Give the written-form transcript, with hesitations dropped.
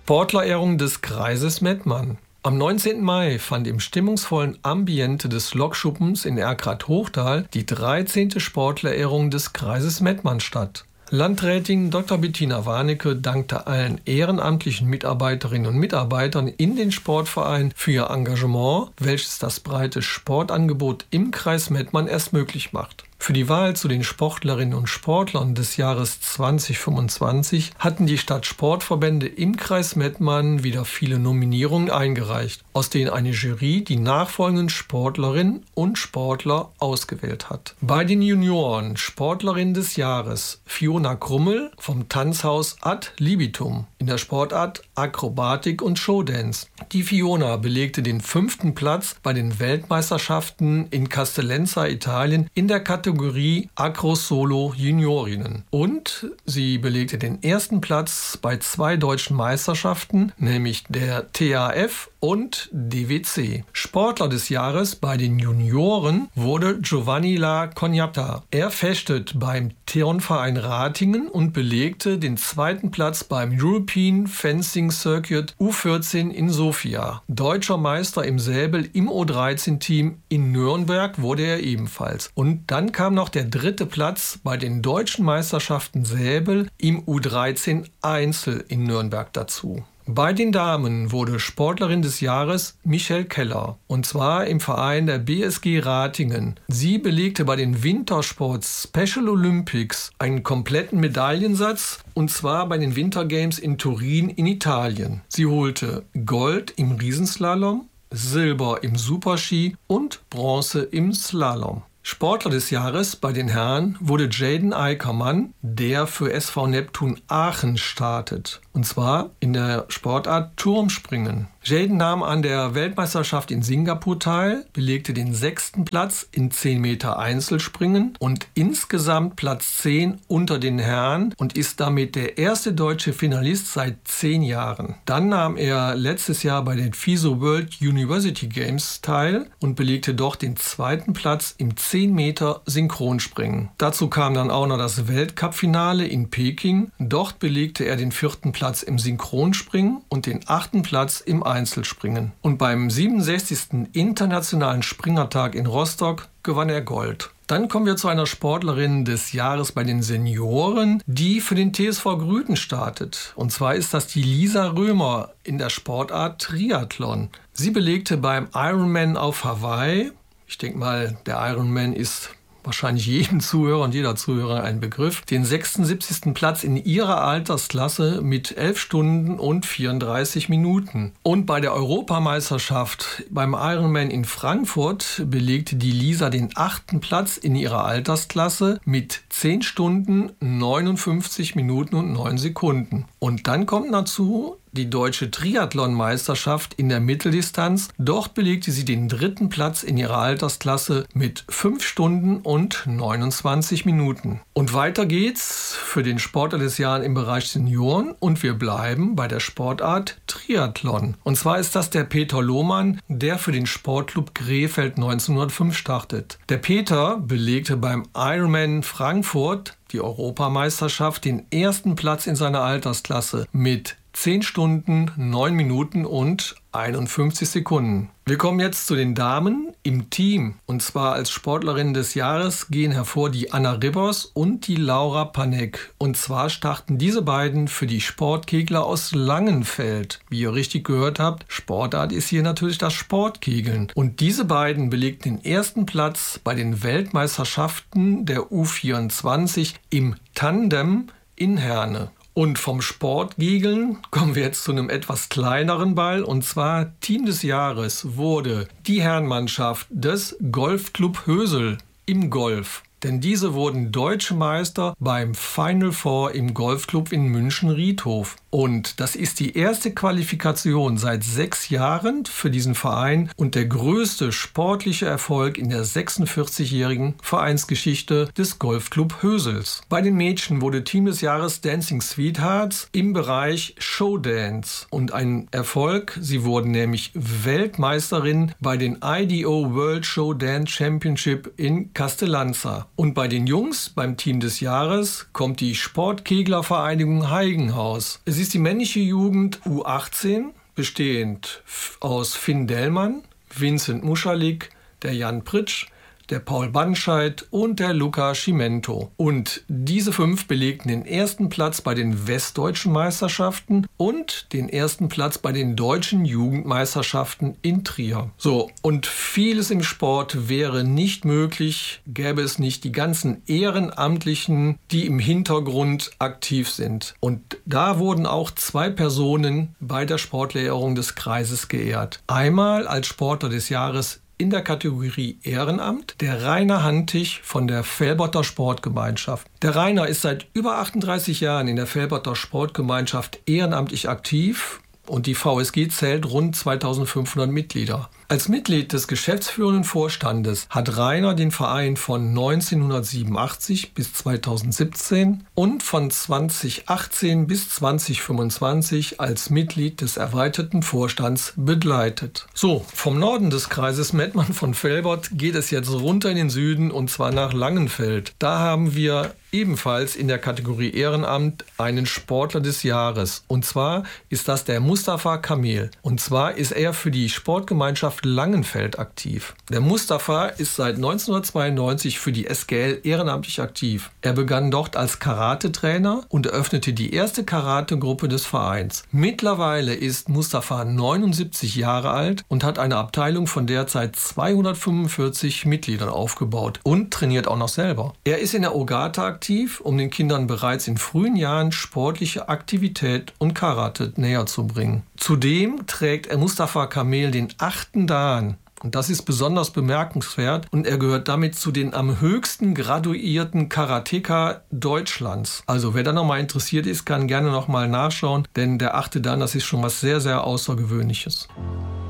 Sportlerehrung des Kreises Mettmann. Am 19. Mai fand im stimmungsvollen Ambiente des Lokschuppens in Erkrath-Hochtal die 13. Sportlerehrung des Kreises Mettmann statt. Landrätin Dr. Bettina Warnecke dankte allen ehrenamtlichen Mitarbeiterinnen und Mitarbeitern in den Sportvereinen für ihr Engagement, welches das breite Sportangebot im Kreis Mettmann erst möglich macht. Für die Wahl zu den Sportlerinnen und Sportlern des Jahres 2025 hatten die Stadtsportverbände im Kreis Mettmann wieder viele Nominierungen eingereicht, aus denen eine Jury die nachfolgenden Sportlerinnen und Sportler ausgewählt hat. Bei den Junioren Sportlerin des Jahres Fiona Krummel vom Tanzhaus Ad Libitum in der Sportart Akrobatik und Showdance. Die Fiona belegte den 5. Platz bei den Weltmeisterschaften in Castellenza, Italien in der Kategorie Acro Solo Juniorinnen. Und sie belegte den 1. Platz bei 2 deutschen Meisterschaften, nämlich der TAF und DWC. Sportler des Jahres bei den Junioren wurde Giovanni La Cognatta. Er fechtet beim Turnverein Ratingen und belegte den 2. Platz beim European Fencing Circuit U14 in Sofia. Deutscher Meister im Säbel im U13-Team in Nürnberg wurde er ebenfalls. Und dann kam noch der 3. Platz bei den deutschen Meisterschaften Säbel im U13 Einzel in Nürnberg dazu. Bei den Damen wurde Sportlerin des Jahres Michelle Keller, und zwar im Verein der BSG Ratingen. Sie belegte bei den Wintersport Special Olympics einen kompletten Medaillensatz, und zwar bei den Winter Games in Turin in Italien. Sie holte Gold im Riesenslalom, Silber im Superski und Bronze im Slalom. Sportler des Jahres bei den Herren wurde Jaden Eickermann, der für SV Neptun Aachen startet. Und zwar in der Sportart Turmspringen. Jaden nahm an der Weltmeisterschaft in Singapur teil, belegte den 6. Platz in 10 Meter Einzelspringen und insgesamt Platz 10 unter den Herren und ist damit der erste deutsche Finalist seit 10 Jahren. Dann nahm er letztes Jahr bei den FISO World University Games teil und belegte dort den 2. Platz im 10 Meter Synchronspringen. Dazu kam dann auch noch das Weltcup-Finale in Peking. Dort belegte er den 4. Platz im Synchronspringen und den 8. Platz im Einzelspringen. Und beim 67. Internationalen Springertag in Rostock gewann er Gold. Dann kommen wir zu einer Sportlerin des Jahres bei den Senioren, die für den TSV Grüten startet. Und zwar ist das die Lisa Römer in der Sportart Triathlon. Sie belegte beim Ironman auf Hawaii, ich denke mal, der Ironman ist wahrscheinlich jedem Zuhörer und jeder Zuhörer ein Begriff, den 76. Platz in ihrer Altersklasse mit 11 Stunden und 34 Minuten. Und bei der Europameisterschaft beim Ironman in Frankfurt belegte die Lisa den 8. Platz in ihrer Altersklasse mit 10 Stunden, 59 Minuten und 9 Sekunden. Und dann kommt dazu die deutsche Triathlon-Meisterschaft in der Mitteldistanz. Dort belegte sie den 3. Platz in ihrer Altersklasse mit 5 Stunden und 29 Minuten. Und weiter geht's für den Sportler des Jahres im Bereich Senioren und wir bleiben bei der Sportart Triathlon. Und zwar ist das der Peter Lohmann, der für den Sportclub Krefeld 1905 startet. Der Peter belegte beim Ironman Frankfurt die Europameisterschaft den 1. Platz in seiner Altersklasse mit 10 Stunden, 9 Minuten und 51 Sekunden. Wir kommen jetzt zu den Damen im Team. Und zwar als Sportlerin des Jahres gehen hervor die Anna Ribbers und die Laura Panek. Und zwar starten diese beiden für die Sportkegler aus Langenfeld. Wie ihr richtig gehört habt, Sportart ist hier natürlich das Sportkegeln. Und diese beiden belegten den 1. Platz bei den Weltmeisterschaften der U24 im Tandem in Herne. Und vom Sportkegeln kommen wir jetzt zu einem etwas kleineren Ball. Und zwar Team des Jahres wurde die Herrenmannschaft des Golfclub Hösel im Golf. Denn diese wurden Deutsche Meister beim Final Four im Golfclub in München-Riedhof. Und das ist die erste Qualifikation seit 6 Jahren für diesen Verein und der größte sportliche Erfolg in der 46-jährigen Vereinsgeschichte des Golfclub Hösels. Bei den Mädchen wurde Team des Jahres Dancing Sweethearts im Bereich Showdance. Und ein Erfolg, sie wurden nämlich Weltmeisterin bei den IDO World Show Dance Championship in Castellanza. Und bei den Jungs, beim Team des Jahres, kommt die Sportkeglervereinigung Heigenhaus. Es ist die männliche Jugend U18, bestehend aus Finn Dellmann, Vincent Muschalik, der Jan Pritsch, der Paul Bandscheid und der Luca Schimento. Und diese 5 belegten den ersten Platz bei den westdeutschen Meisterschaften und den ersten Platz bei den deutschen Jugendmeisterschaften in Trier. So, und vieles im Sport wäre nicht möglich, gäbe es nicht die ganzen Ehrenamtlichen, die im Hintergrund aktiv sind. Und da wurden auch 2 Personen bei der Sportlehrerung des Kreises geehrt. Einmal als Sportler des Jahres in der Kategorie Ehrenamt der Rainer Hantig von der Velberter Sportgemeinschaft. Der Rainer ist seit über 38 Jahren in der Velberter Sportgemeinschaft ehrenamtlich aktiv und die VSG zählt rund 2500 Mitglieder. Als Mitglied des geschäftsführenden Vorstandes hat Rainer den Verein von 1987 bis 2017 und von 2018 bis 2025 als Mitglied des erweiterten Vorstands begleitet. So, vom Norden des Kreises Mettmann von Velbert geht es jetzt runter in den Süden und zwar nach Langenfeld. Da haben wir ebenfalls in der Kategorie Ehrenamt einen Sportler des Jahres. Und zwar ist das der Mustafa Kamel. Und zwar ist er für die Sportgemeinschaft Langenfeld aktiv. Der Mustafa ist seit 1992 für die SGL ehrenamtlich aktiv. Er begann dort als Karate-Trainer und eröffnete die erste Karate-Gruppe des Vereins. Mittlerweile ist Mustafa 79 Jahre alt und hat eine Abteilung von derzeit 245 Mitgliedern aufgebaut und trainiert auch noch selber. Er ist in der Ogata aktiv, um den Kindern bereits in frühen Jahren sportliche Aktivität und Karate näher zu bringen. Zudem trägt Mustafa Kamel den 8. Dan. Und das ist besonders bemerkenswert und er gehört damit zu den am höchsten graduierten Karateka Deutschlands. Also wer da nochmal interessiert ist, kann gerne nochmal nachschauen, denn der 8. Dan, das ist schon was sehr, sehr Außergewöhnliches.